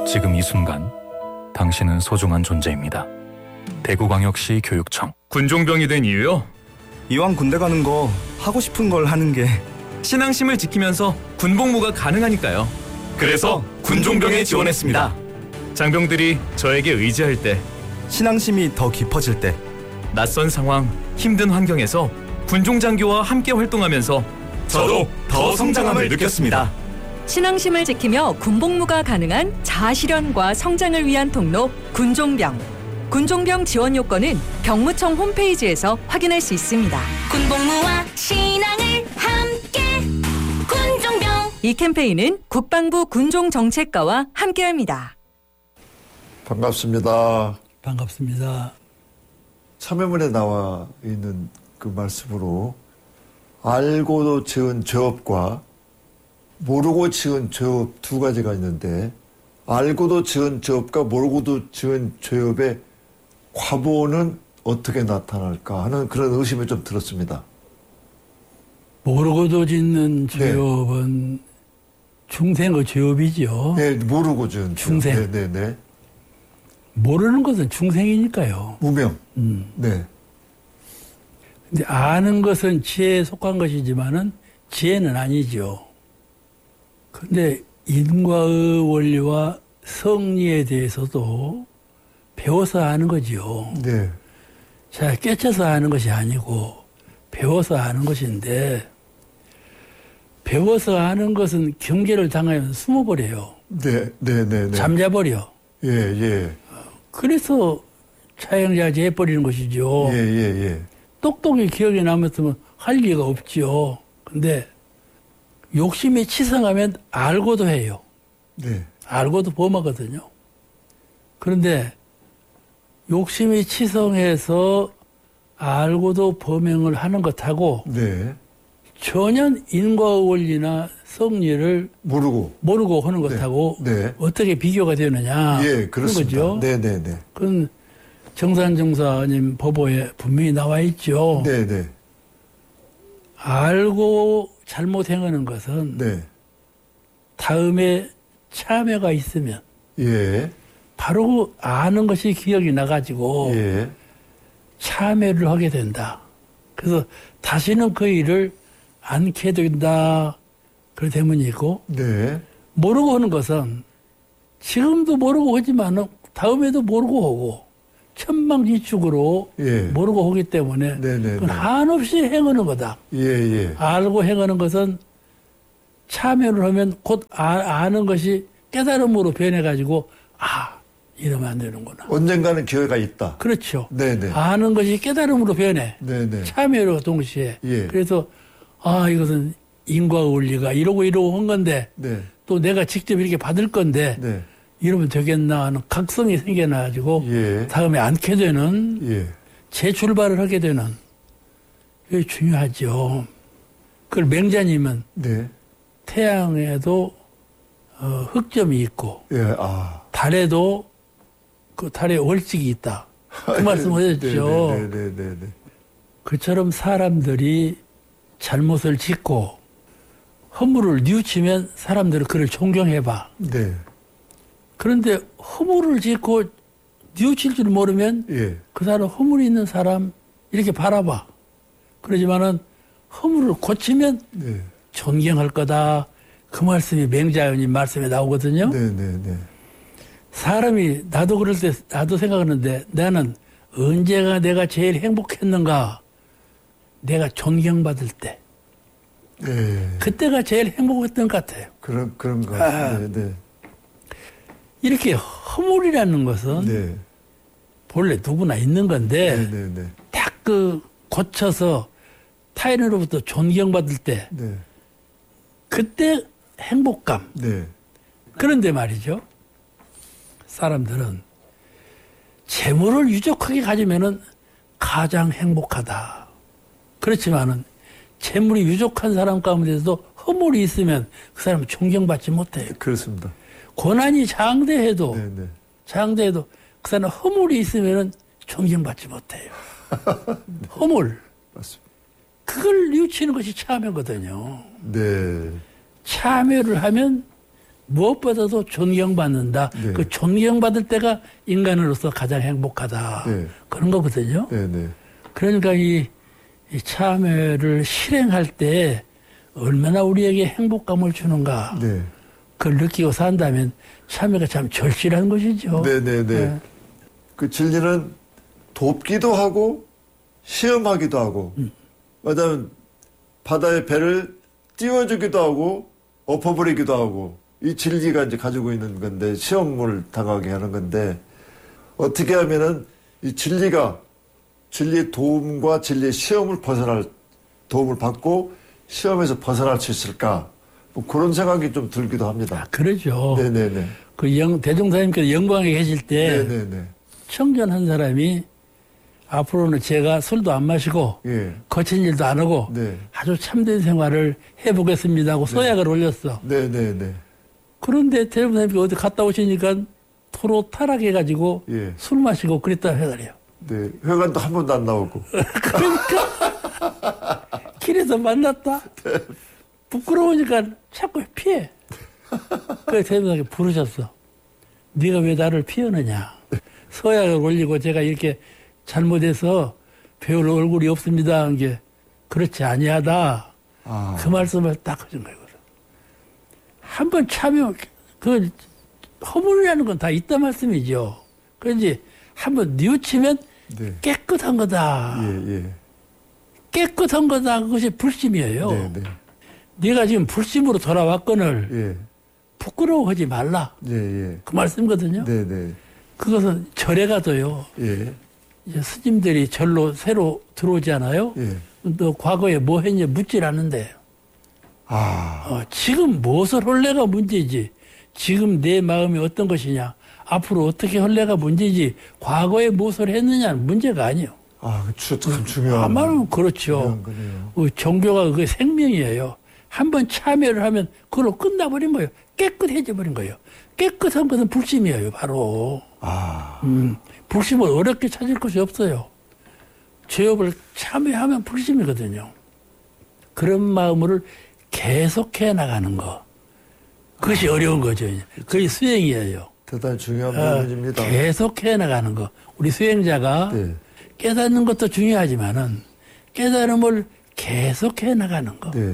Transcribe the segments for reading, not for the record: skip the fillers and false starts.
지금 이 순간 당신은 소중한 존재입니다. 대구광역시 교육청. 군종병이 된 이유요? 이왕 군대 가는 거 하고 싶은 걸 하는 게 신앙심을 지키면서 군복무가 가능하니까요. 그래서 군종병에 지원했습니다. 장병들이 저에게 의지할 때, 신앙심이 더 깊어질 때, 낯선 상황, 힘든 환경에서 군종장교와 함께 활동하면서 저도 더 성장함을 느꼈습니다. 신앙심을 지키며 군복무가 가능한 자아실현과 성장을 위한 통로 군종병. 군종병 지원 요건은 병무청 홈페이지에서 확인할 수 있습니다. 군복무와 신앙을 함께 군종병. 이 캠페인은 국방부 군종정책과와 함께합니다. 반갑습니다. 반갑습니다. 참여문에 나와 있는 그 말씀으로 알고도 지은 죄업과 모르고 지은 죄업 두 가지가 있는데, 알고도 지은 죄업과 모르고도 지은 죄업의 과보는 어떻게 나타날까 하는 그런 의심이 좀 들었습니다. 모르고도 짓는 죄업은 중생의 죄업이죠. 네, 모르고 지은 중생. 네. 모르는 것은 중생이니까요. 무명. 네. 근데 아는 것은 지혜에 속한 것이지만은 지혜는 아니죠. 근데 인과의 원리와 성리에 대해서도 배워서 아는 거지요. 네. 자, 깨쳐서 아는 것이 아니고 배워서 아는 것인데, 배워서 아는 것은 경계를 당하면 숨어버려요. 네. 잠자버려. 예. 그래서 차영자제 해버리는 것이죠. 예. 똑똑히 기억에 남았으면 할 리가 없죠. 근데 욕심이 치성하면 알고도 해요. 네. 알고도 범하거든요. 그런데 욕심이 치성해서 알고도 범행을 하는 것하고 네. 전혀 인과의 원리나 성리를 모르고 하는 것하고 네. 어떻게 비교가 되느냐. 예, 그렇습니다. 그런 거죠. 네. 그건 정산정사님 법호에 분명히 나와 있죠. 네. 알고 잘못 행하는 것은 네. 다음에 참여가 있으면 예. 바로 아는 것이 기억이 나가지고 예. 참여를 하게 된다. 그래서 다시는 그 일을 않게 된다. 그런 때문이고, 네. 모르고 하는 것은 지금도 모르고 하지만 다음에도 모르고 하고 천방지축으로 예. 모르고 하기 때문에 그건 한없이 행하는 거다. 예. 알고 행하는 것은 참여를 하면 곧 아는 것이 깨달음으로 변해가지고 이러면 안 되는구나. 언젠가는 기회가 있다. 그렇죠. 네네. 아는 것이 깨달음으로 변해. 네네. 참여로 동시에. 예. 그래서 이것은 인과 원리가 이러고 한 건데 네. 또 내가 직접 이렇게 받을 건데 네. 이러면 되겠나 하는 각성이 생겨나가지고 예. 다음에 않게 되는 예. 재출발을 하게 되는 그게 중요하죠. 그걸 맹자님은 네. 태양에도 흑점이 있고 예. 달에도 그 달에 월직이 있다. 그 말씀하셨죠. 네. 그처럼 사람들이 잘못을 짓고 허물을 뉘우치면 사람들은 그를 존경해봐. 네. 그런데 허물을 짓고 뉘우칠 줄 모르면 예. 그 사람 허물이 있는 사람 이렇게 바라봐. 그러지만은 허물을 고치면 네. 존경할 거다. 그 말씀이 맹자연님 말씀에 나오거든요. 네. 사람이 나도 그럴 때 나도 생각하는데 나는 언제가 내가 제일 행복했는가? 내가 존경받을 때. 네. 그때가 제일 행복했던 것 같아요. 그런 거 같아요. 네. 이렇게 허물이라는 것은 네. 본래 누구나 있는 건데 네. 딱 고쳐서 타인으로부터 존경받을 때 네. 그때 행복감. 네. 그런데 말이죠. 사람들은 재물을 유족하게 가지면은 가장 행복하다. 그렇지만은 재물이 유족한 사람 가운데서도 허물이 있으면 그 사람은 존경받지 못해요. 그렇습니다. 고난이 장대해도 네. 장대해도 그 사람 허물이 있으면은 존경받지 못해요. 허물. 맞습니다. 그걸 뉘우치는 것이 참여거든요. 네. 참여를 하면 무엇보다도 존경받는다. 네. 그 존경받을 때가 인간으로서 가장 행복하다. 네. 그런 거거든요. 네네. 그러니까 이 참회를 실행할 때 얼마나 우리에게 행복감을 주는가. 네. 그걸 느끼고 산다면 참회가 참 절실한 것이죠. 네네네. 네. 그 진리는 돕기도 하고 시험하기도 하고 왜냐하면 바다의 배를 띄워주기도 하고 엎어버리기도 하고 이 진리가 이제 가지고 있는 건데 시험을 당하게 하는 건데 어떻게 하면은 이 진리가 진리의 도움과 진리의 시험을 벗어날 도움을 받고 시험에서 벗어날 수 있을까 뭐 그런 생각이 좀 들기도 합니다. 그러죠. 네네네. 그 대종사님께서 영광에 계실 때 네네네. 청년 한 사람이 앞으로는 제가 술도 안 마시고 예. 거친 일도 안 하고 네. 아주 참된 생활을 해보겠습니다 하고 소약을 올렸어. 네네네. 그런데 대종사님이 어디 갔다 오시니까 토로 타락해가지고 예. 술 마시고 그랬다 해달래요. 네. 회관도 한 번도 안 나오고. 그러니까 길에서 만났다. 부끄러우니까 자꾸 피해. 그래서 대종사님이 부르셨어. 네가 왜 나를 피하느냐. 서약을 올리고 제가 이렇게 잘못해서 배울 얼굴이 없습니다 한 게 그렇지 아니하다. 아. 그 말씀을 딱 하신 거예요. 한번 참여 그 허물이라는 건 다 있다 말씀이죠. 그런지 한번 뉘우치면 네. 깨끗한 거다. 예, 예. 깨끗한 거다. 그것이 불심이에요. 네, 네. 네가 지금 불심으로 돌아왔거늘 예. 부끄러워하지 말라. 예, 예. 그 말씀거든요. 네, 네. 그것은 절에 가도요. 예. 이제 스님들이 절로 새로 들어오잖아요. 예. 너 과거에 뭐 했냐 묻질 않는데 아. 지금 무엇을 헐래가 문제지. 지금 내 마음이 어떤 것이냐. 앞으로 어떻게 헐래가 문제지. 과거에 무엇을 했느냐는 문제가 아니에요. 아, 참 중요한. 아마도 그렇죠. 중요한 거네요. 종교가 그게 생명이에요. 한번 참여를 하면 그걸로 끝나버린 거예요. 깨끗해져 버린 거예요. 깨끗한 것은 불심이에요, 바로. 아. 불심을 어렵게 찾을 것이 없어요. 죄업을 참여하면 불심이거든요. 그런 마음을 계속해 나가는 거. 그것이 어려운 거죠. 그게 수행이에요. 대단히 중요한 부분입니다. 계속해 나가는 거. 우리 수행자가 네. 깨닫는 것도 중요하지만은 깨달음을 계속해 나가는 거. 네.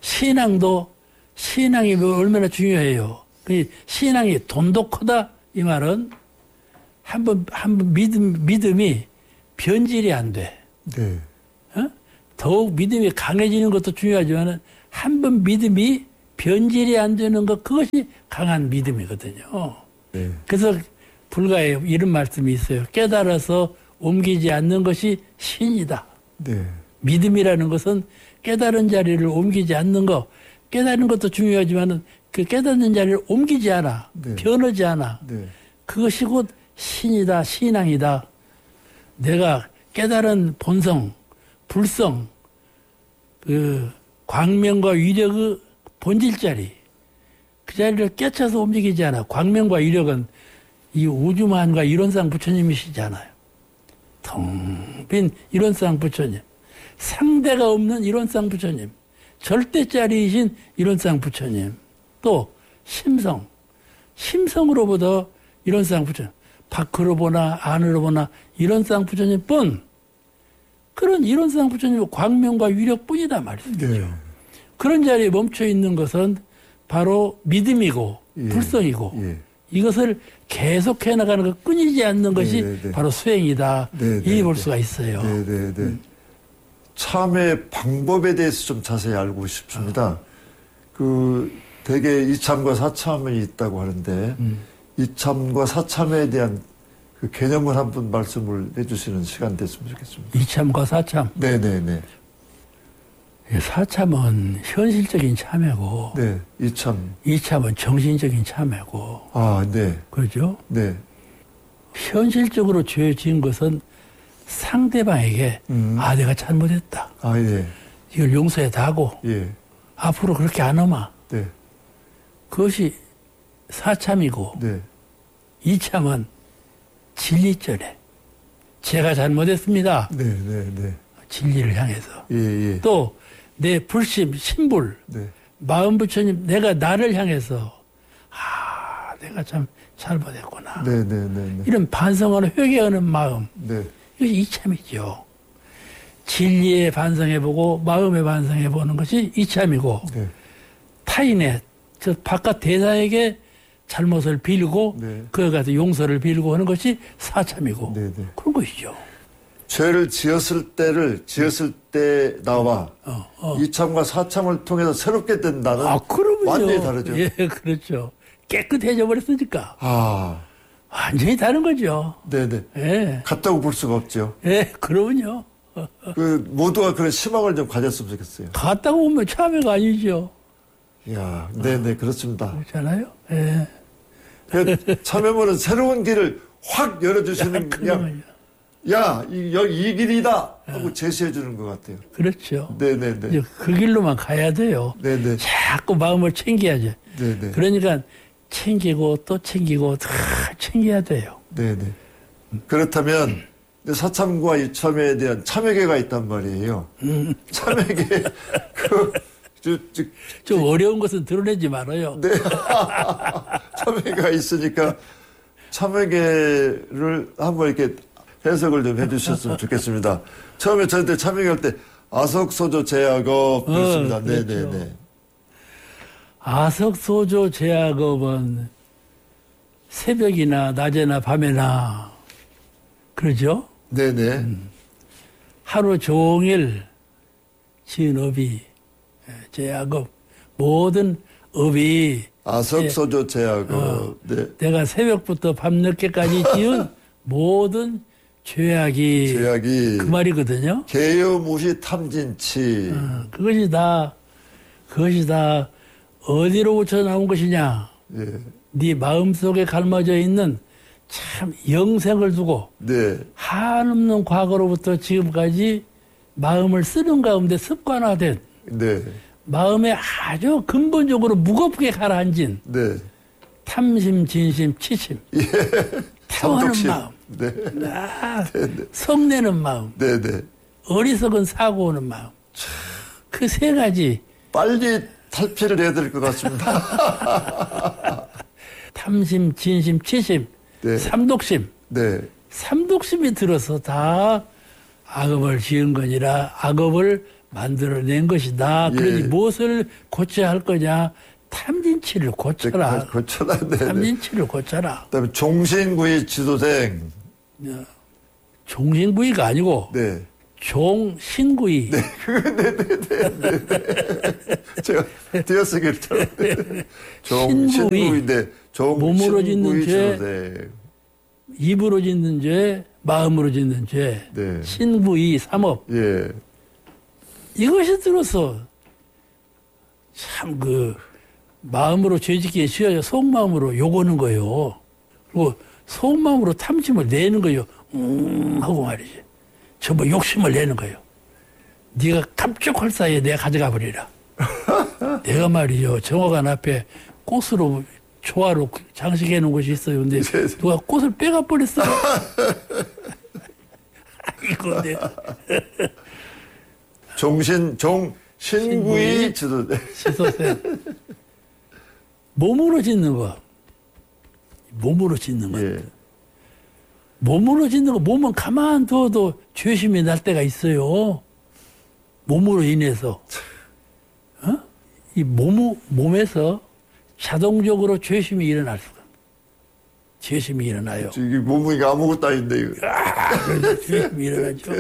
신앙이 얼마나 중요해요. 그 신앙이 돈도 크다 이 말은 한번 믿음이 변질이 안 돼. 네. 더욱 믿음이 강해지는 것도 중요하지만은 한번 믿음이 변질이 안 되는 것 그것이 강한 믿음이거든요. 네. 그래서 불가에 이런 말씀이 있어요. 깨달아서 옮기지 않는 것이 신이다. 네. 믿음이라는 것은 깨달은 자리를 옮기지 않는 거. 깨달은 것도 중요하지만은 그 깨닫는 자리를 옮기지 않아. 네. 변하지 않아. 네. 그것이 곧 신이다. 신앙이다. 내가 깨달은 본성, 불성, 그 광명과 위력의 본질 자리. 그 자리를 깨쳐서 움직이지 않아. 광명과 위력은 이 우주만과 이론상 부처님이시잖아요. 텅 빈 이론상 부처님. 상대가 없는 이론상 부처님. 절대짜리이신 이론상 부처님. 또 심성으로부터 이론상 부처님. 밖으로 보나 안으로 보나 이론상 부처님뿐. 그런 이론상 부처님의 광명과 위력뿐이다 말이죠. 네. 그런 자리에 멈춰 있는 것은 바로 믿음이고 예. 불성이고 예. 이것을 계속해 나가는 것 끊이지 않는 것이 네, 네. 바로 수행이다. 네, 이 네, 볼 네. 수가 있어요. 네, 네, 네. 참회 방법에 대해서 좀 자세히 알고 싶습니다. 그 대개 이참과 사참이 있다고 하는데 이참과 사참에 대한 그 개념을 한번 말씀을 해주시는 시간 됐으면 좋겠습니다. 이참과 사참. 네, 네, 네. 사참은 현실적인 참회고 네, 이참. 이참은 정신적인 참회고 아, 네, 그렇죠? 네. 현실적으로 죄 지은 것은 상대방에게 내가 잘못했다. 아, 예, 이걸 용서해 다고 예, 앞으로 그렇게 안 하마. 네, 그것이 사참이고 네, 이참은 진리전에 제가 잘못했습니다. 네, 네, 네. 진리를 향해서 예, 예. 또 내 불심, 신불, 네, 마음 부처님 내가 나를 향해서 내가 참 잘못했구나. 네네네. 이런 반성하는 회개하는 마음. 네. 이것이 이참이죠. 진리에 반성해보고 마음에 반성해보는 것이 이참이고 네. 타인의 저 바깥 대사에게 잘못을 빌고 네. 그에 가서 용서를 빌고 하는 것이 사참이고 네네. 그런 것이죠. 죄를 지었을 때 나와 이참과 사참을 통해서 새롭게 된다는 그러면요. 완전히 다르죠. 예, 그렇죠. 깨끗해져 버렸으니까 완전히 다른 거죠. 네네. 예, 같다고 볼 수가 없죠. 예, 그러면요. 그 모두가 그런 희망을 좀 가졌으면 좋겠어요. 같다고 보면 참회가 아니죠. 이야, 네네, 그렇습니다. 그렇잖아요. 예. 그 참여문은 새로운 길을 확 열어주시는 그냥 이 길이다 하고 제시해 주는 것 같아요. 그렇죠. 네네네. 이제 그 길로만 가야 돼요. 네네. 자꾸 마음을 챙겨야죠. 네네. 그러니까 챙기고 또 챙기고 다 챙겨야 돼요. 네네. 그렇다면 사참과 이 참여에 대한 참여계가 있단 말이에요. 참여계 좀 어려운 것은 드러내지 말아요. 네. 참여계가 있으니까 참여계를 한번 이렇게 해석을 좀 해주셨으면 좋겠습니다. 처음에 저한테 참여할 때 아석소조 제약업 그렇습니다. 그렇죠. 네네네. 아석소조 제약업은 새벽이나 낮에나 밤에나 그러죠? 네네. 하루 종일 지은 업이 제약업 모든 업이 아석소조 제약업. 네. 내가 새벽부터 밤늦게까지 지은 모든 죄악이 그 말이거든요. 개요무시 탐진치. 그것이 다 어디로부터 나온 것이냐. 예. 네 마음속에 갈마져 있는 참 영생을 두고 네. 한없는 과거로부터 지금까지 마음을 쓰는 가운데 습관화된 네. 마음에 아주 근본적으로 무겁게 가라앉은 네. 탐심, 진심, 치심, 태워하는 삼독심. 마음, 네. 성내는 마음, 네네. 어리석은 사고 오는 마음. 그 세 가지 빨리 탈피를 해야 될 것 같습니다. 탐심, 진심, 치심, 네. 삼독심. 네. 삼독심이 들어서 다 악업을 지은 거니라 악업을 만들어낸 것이다. 예. 그러니 무엇을 고쳐야 할 거냐. 탐진치를 고쳐라. 고쳐라. 네. 탐진치를 고쳐라. 그다음에 종신구이 지도생. 종신구이가 아니고 네. 종신구이. 네. 제가 띄어쓰기를 종신구이인데 몸으로 짓는 죄, 지도생. 입으로 짓는 죄, 마음으로 짓는 죄. 네. 신구이, 삼업. 예. 이것이 들어서 참 마음으로 죄짓기에 쉬워요. 속마음으로 욕하는 거예요. 그리고 속마음으로 탐심을 내는 거예요. 하고 말이지. 전부 욕심을 내는 거예요. 네가 깜짝할 사이에 내가 가져가 버리라. 내가 말이죠. 정화관 앞에 꽃으로 조화로 장식해 놓은 곳이 있어요. 근데 누가 꽃을 빼가 버렸어. 이거 내가. 신구이 지도생. 지도생. 몸으로 짓는 거. 몸으로 짓는 거. 예. 몸으로 짓는 거, 몸은 가만 둬도 죄심이 날 때가 있어요. 몸으로 인해서. 이 몸에서 자동적으로 죄심이 일어날 수가. 죄심이 일어나요. 이게 몸이 아무것도 아닌데, 이거. 그래서 죄심이 일어나죠.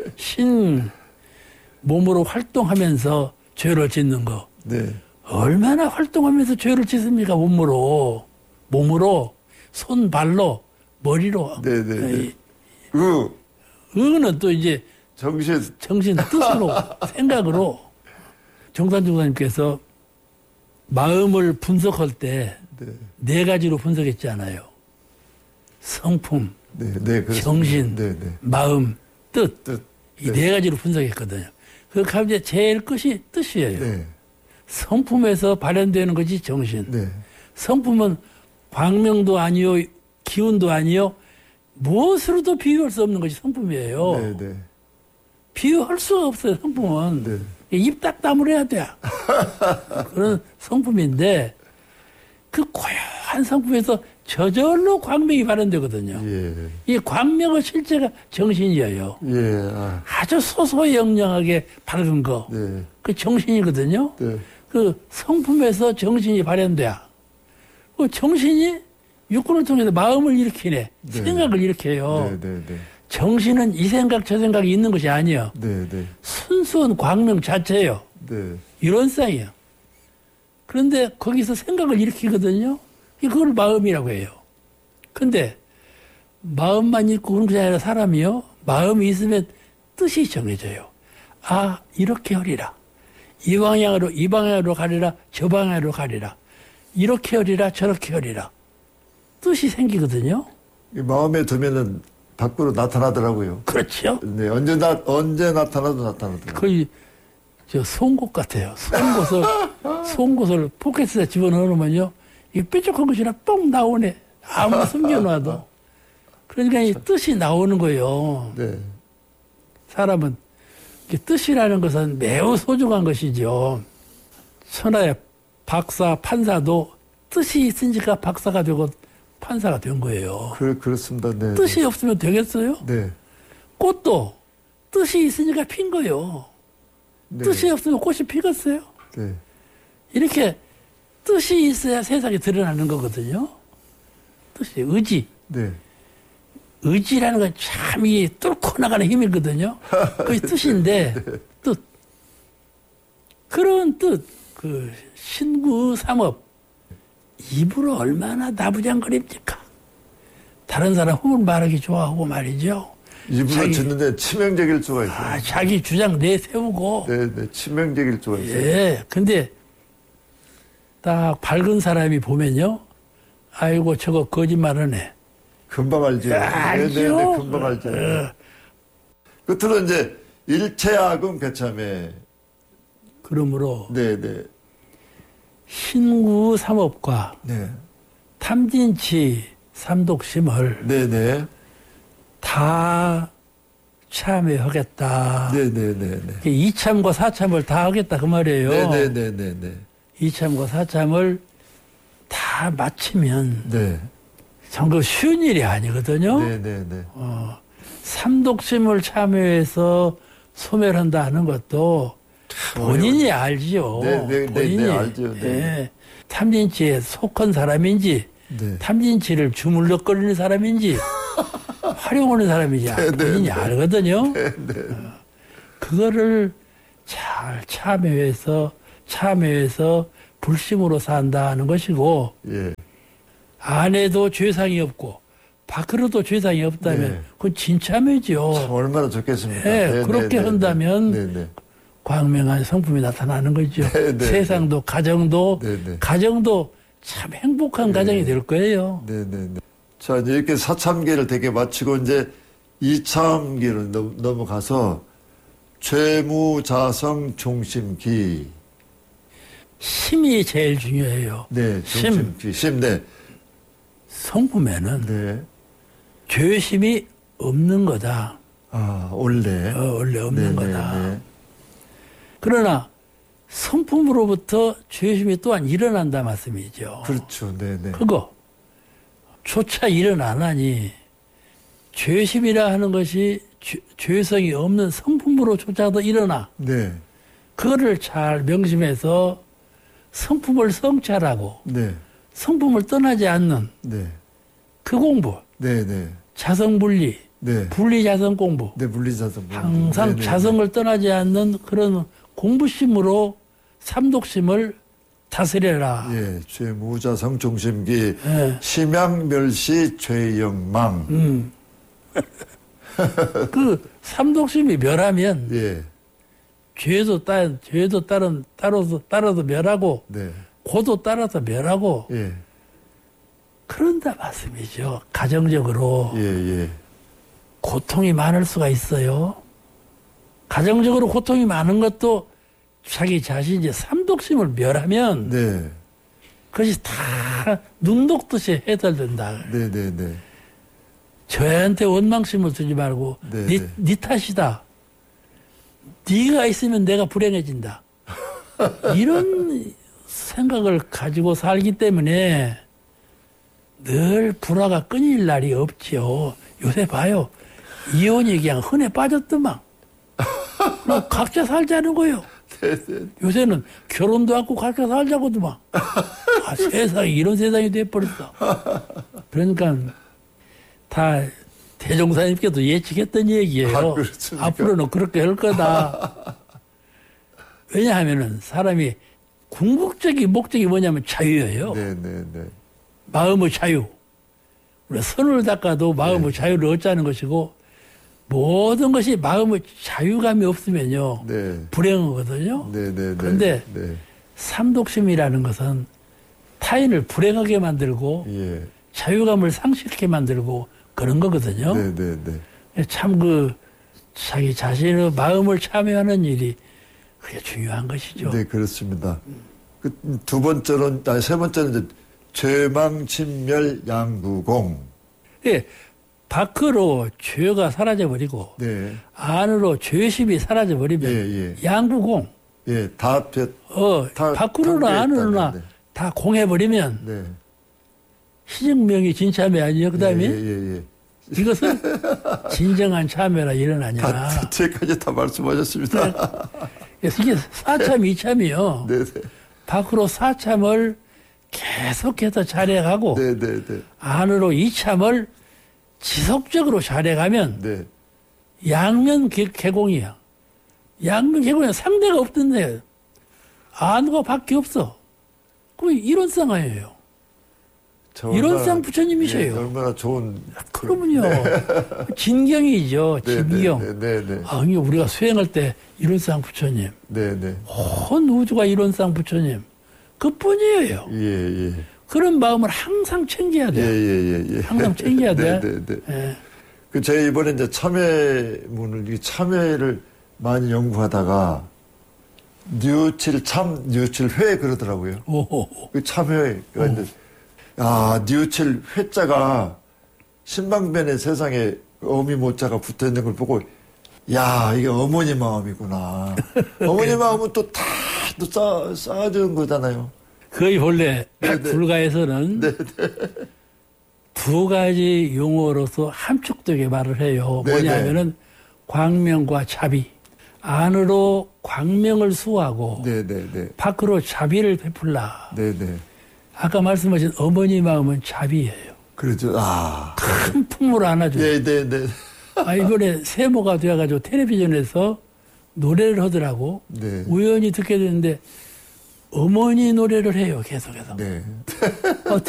몸으로 활동하면서 죄를 짓는 거. 네. 얼마나 활동하면서 죄를 짓습니까? 몸으로. 손, 발로, 머리로. 네네. 의는 또 이제 정신 뜻으로, 생각으로. 정산주 목사님께서 마음을 분석할 때 네 가지로 분석했잖아요. 성품, 정신, 마음, 뜻. 이 네 가지로 분석했거든요. 그 가운데 제일 끝이 뜻이에요. 네. 성품에서 발현되는 것이 정신. 네. 성품은 광명도 아니요, 기운도 아니요, 무엇으로도 비유할 수 없는 것이 성품이에요. 네, 네. 비유할 수가 없어요, 성품은. 네. 입 딱 다물어야 돼. 그런 성품인데, 그 고요한 성품에서 저절로 광명이 발현되거든요. 예. 이 광명의 실제가 정신이에요. 예. 아주 소소영령하게 밝은 거. 네. 그 정신이거든요. 네. 그 성품에서 정신이 발현돼야. 그 정신이 육군을 통해서 마음을 일으키네. 네. 생각을 일으켜요. 네. 정신은 이 생각 저 생각이 있는 것이 아니에요. 네. 순수한 광명 자체예요. 네. 이론상이에요. 그런데 거기서 생각을 일으키거든요. 그걸 마음이라고 해요. 근데 마음만 있고 그런 것이 아니라 사람이요. 마음이 있으면 뜻이 정해져요. 아, 이렇게 하리라. 이 방향으로 가리라. 저 방향으로 가리라. 이렇게 하리라. 저렇게 하리라. 뜻이 생기거든요. 이 마음에 두면은 밖으로 나타나더라고요. 그렇죠. 네. 언제 나타나도 나타나더라고요. 거의 저 송곳 같아요. 송곳을 포켓에 집어넣으면요. 이 뾰족한 것이라 뻥 나오네. 아무리 숨겨놔도. 그러니까 이 뜻이 나오는 거예요. 네. 사람은 뜻이라는 것은 매우 소중한 것이죠. 천하의 박사, 판사도 뜻이 있으니까 박사가 되고 판사가 된 거예요. 그렇습니다. 네. 뜻이 없으면 되겠어요? 네. 꽃도 뜻이 있으니까 핀 거예요. 네. 뜻이 없으면 꽃이 피겠어요? 네. 이렇게 뜻이 있어야 세상이 드러나는 거거든요. 뜻이, 의지. 네. 의지라는 건 참 이 뚫고 나가는 힘이거든요. 그게 뜻인데, 뜻. 그런 뜻, 그, 신구삼업. 입으로 얼마나 나부장거립니까? 다른 사람 흠을 말하기 좋아하고 말이죠. 입으로 짓는데 치명적일 수가 있어요. 아, 자기 주장 내세우고. 네, 치명적일 수가 있어요. 예, 근데 딱 밝은 사람이 보면요. 아이고, 저거 거짓말하네. 금방 알죠. 알죠. 금방 알죠. 끝으로 이제 일체악은 개참해. 그러므로 네. 신구 삼업과 네. 탐진치 삼독심을 네. 다 참여하겠다. 네. 이참과 사참을 다 하겠다 그 말이에요. 네. 이참과 사참을 다 마치면 네. 참 그 쉬운 일이 아니거든요. 네. 삼독심을 참여해서 소멸한다 하는 것도 본인이 알지요. 본인이 알죠. 네. 예. 탐진치에 속한 사람인지 네. 탐진치를 주물럭거리는 사람인지 활용하는 사람인지 본인이 알거든요. 네. 그거를 잘 참여해서 불심으로 산다는 것이고 예. 안에도 죄상이 없고 밖으로도 죄상이 없다면 네. 그건 진참이죠. 얼마나 좋겠습니까? 네, 그렇게 한다면 네. 광명한 성품이 나타나는 거죠. 네. 세상도 가정도 네. 가정도 참 행복한 가정이 될 거예요. 네. 자, 이제 이렇게 사참기를 되게 마치고 이제 이참기를 넘어가서 죄무자성 중심기. 심이 제일 중요해요. 네, 중심기. 심, 네. 성품에는 네. 죄심이 없는 거다. 아, 원래. 원래 없는 거다. 네. 그러나 성품으로부터 죄심이 또한 일어난다 말씀이죠. 그렇죠. 네. 그거 조차 일어나나니 죄심이라 하는 것이 죄성이 없는 성품으로조차도 일어나. 네. 그거를 잘 명심해서 성품을 성찰하고 네. 성품을 떠나지 않는 네. 그 공부. 네. 자성분리. 네. 분리자성 공부. 네, 분리자성. 항상 자성을 떠나지 않는 그런 공부심으로 삼독심을 다스려라. 예, 죄무자성 중심기, 예. 심양멸시 죄영망. 그 삼독심이 멸하면 예, 죄도 따라서 멸하고 네, 고도 따라서 멸하고 예, 그런다 말씀이죠. 가정적으로 예. 고통이 많을 수가 있어요. 가정적으로 고통이 많은 것도 자기 자신이 삼독심을 멸하면 네, 그것이 다 눈 녹듯이 해결된다. 네. 저한테 원망심을 두지 말고 네. 네 탓이다. 네가 있으면 내가 불행해진다. 이런 생각을 가지고 살기 때문에 늘 불화가 끊일 날이 없지요. 요새 봐요. 이혼이 그냥 흔해 빠졌더만. 각자 살자는 거요. 요새는 결혼도 않고 각자 살자고도만. 세상에 이런 세상이 돼버렸어. 그러니까 다 대종사님께도 예측했던 얘기예요. 앞으로는 그렇게 할 거다. 왜냐하면은 사람이 궁극적인 목적이 뭐냐면 자유예요. 마음의 자유. 우리가 선을 닦아도 마음의 자유를 얻자는 것이고 모든 것이 마음의 자유감이 없으면요. 불행하거든요. 그런데 삼독심이라는 것은 타인을 불행하게 만들고 자유감을 상실하게 만들고 그런 거거든요. 참 자기 자신의 마음을 참여하는 일이 그게 중요한 것이죠. 네, 그렇습니다. 두 번째는, 세 번째는 이제 죄망친멸 양구공. 예, 밖으로 죄가 사라져버리고 안으로 죄심이 사라져버리면 양구공. 밖으로나 안으로나 다 공해버리면 희증명이 진참회 아니에요? 그 다음에 이것은 진정한 참회라 일어나냐. 제까지 다 말씀하셨습니다. 이게 사참, 이참이요. 밖으로 사참을 계속해서 잘해가고 안으로 이참을 지속적으로 잘해가면 양면 개공이야. 양면 개공이 상대가 없던데 안과 밖에 없어. 그럼 이론상아예요. 이론상 부처님이셔요. 얼마나 좋은. 그러면요. 진경이죠. 진경. 우리가 수행할 때 이론상 부처님. 온 우주가 이론상 부처님. 그뿐이에요. 그런 마음을 항상 챙겨야 돼요. 항상 챙겨야 돼. 제가 이번에 이제 참회문을, 참회를 많이 연구하다가 뉘우칠회 그러더라고요. 그 참회가 이제 뉘우칠 회자가 신방변의 세상에 어미 모자가 붙어 있는 걸 보고, 이게 어머니 마음이구나. 어머니 마음은 또 다 쌓아주는 거잖아요. 거의 본래 불가에서는 두 가지 용어로서 함축되게 말을 해요. 뭐냐면은 광명과 자비. 안으로 광명을 수하고 밖으로 자비를 베풀라. 아까 말씀하신 어머니 마음은 자비예요. 그렇죠. 큰 품으로 안아줘요. 이번에 세모가 되어가지고 텔레비전에서 노래를 하더라고. 우연히 듣게 됐는데 어머니 노래를 해요. 계속해서.